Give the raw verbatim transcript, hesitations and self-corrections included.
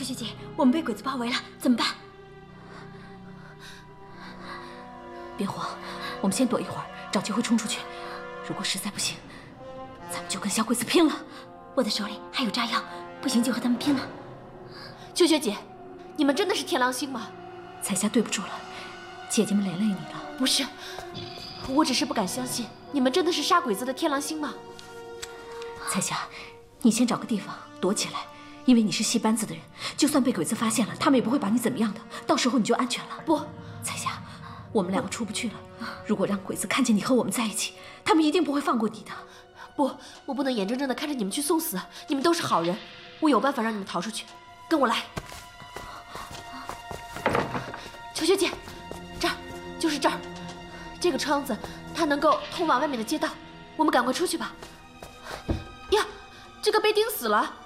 秋雪姐，我们被鬼子包围了，怎么办？别慌，我们先躲一会儿，找机会冲出去。如果实在不行，咱们就跟小鬼子拼了。我的手里还有炸药，不行就和他们拼了。 秋雪姐，你们真的是天狼星吗？ 彩霞，对不住了，姐姐们连累你了。 不是，我只是不敢相信，你们真的是杀鬼子的天狼星吗？ 彩霞，你先找个地方躲起来。 因为你是戏班子的人，就算被鬼子发现了，他们也不会把你怎么样的。到时候你就安全了。 不， 彩霞，我们两个出不去了。如果让鬼子看见你和我们在一起，他们一定不会放过你的。 不，我不能眼睁睁的看着你们去送死。你们都是好人，我有办法让你们逃出去。跟我来。秋雪姐，这儿就是这儿，这个窗子它能够通往外面的街道。我们赶快出去吧。呀，这个被钉死了。